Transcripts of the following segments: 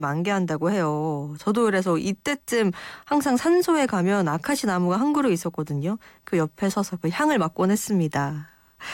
만개한다고 해요. 저도 그래서 이때쯤 항상 산소에 가면 아카시 나무가 한 그루 있었거든요. 그 옆에 서서 그 향을 맡곤 했습니다.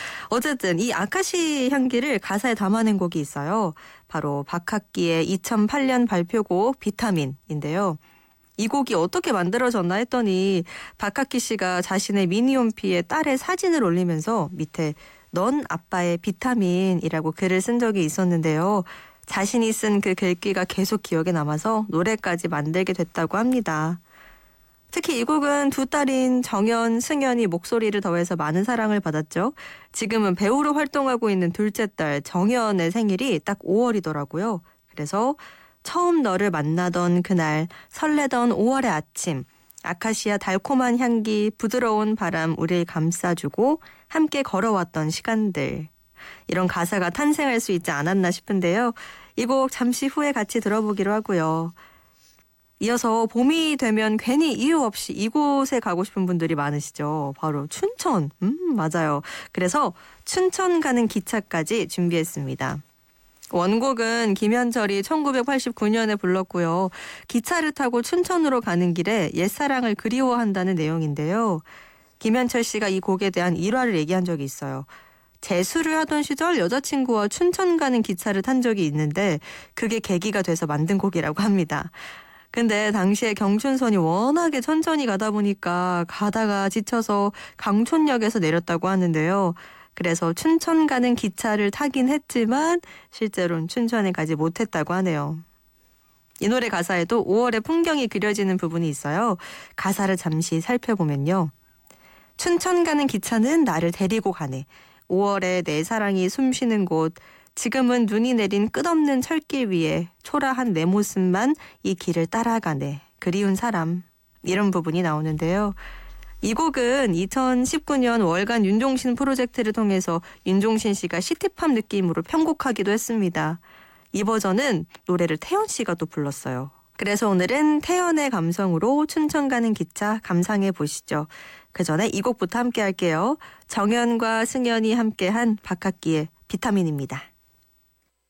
어쨌든 이 아카시 향기를 가사에 담아낸 곡이 있어요. 바로 박학기의 2008년 발표곡 비타민인데요. 이 곡이 어떻게 만들어졌나 했더니 박학기 씨가 자신의 미니홈피에 딸의 사진을 올리면서 밑에 넌 아빠의 비타민이라고 글을 쓴 적이 있었는데요. 자신이 쓴 그 글귀가 계속 기억에 남아서 노래까지 만들게 됐다고 합니다. 특히 이 곡은 두 딸인 정연, 승연이 목소리를 더해서 많은 사랑을 받았죠. 지금은 배우로 활동하고 있는 둘째 딸 정연의 생일이 딱 5월이더라고요. 그래서 처음 너를 만나던 그날 설레던 5월의 아침, 아카시아 달콤한 향기, 부드러운 바람 우릴 감싸주고 함께 걸어왔던 시간들. 이런 가사가 탄생할 수 있지 않았나 싶은데요. 이 곡 잠시 후에 같이 들어보기로 하고요. 이어서 봄이 되면 괜히 이유 없이 이곳에 가고 싶은 분들이 많으시죠. 바로 춘천. 맞아요. 그래서 춘천 가는 기차까지 준비했습니다. 원곡은 김현철이 1989년에 불렀고요. 기차를 타고 춘천으로 가는 길에 옛사랑을 그리워한다는 내용인데요. 김현철 씨가 이 곡에 대한 일화를 얘기한 적이 있어요. 재수를 하던 시절 여자친구와 춘천 가는 기차를 탄 적이 있는데 그게 계기가 돼서 만든 곡이라고 합니다. 근데 당시에 경춘선이 워낙에 천천히 가다 보니까 가다가 지쳐서 강촌역에서 내렸다고 하는데요. 그래서 춘천 가는 기차를 타긴 했지만 실제로는 춘천에 가지 못했다고 하네요. 이 노래 가사에도 5월의 풍경이 그려지는 부분이 있어요. 가사를 잠시 살펴보면요. 춘천 가는 기차는 나를 데리고 가네. 5월에 내 사랑이 숨쉬는 곳. 지금은 눈이 내린 끝없는 철길 위에 초라한 내 모습만 이 길을 따라가네. 그리운 사람. 이런 부분이 나오는데요. 이 곡은 2019년 월간 윤종신 프로젝트를 통해서 윤종신 씨가 시티팝 느낌으로 편곡하기도 했습니다. 이 버전은 노래를 태연 씨가 또 불렀어요. 그래서 오늘은 태연의 감성으로 춘천 가는 기차 감상해 보시죠. 그 전에 이 곡부터 함께 할게요. 정연과 승연이 함께한 박학기의 비타민입니다.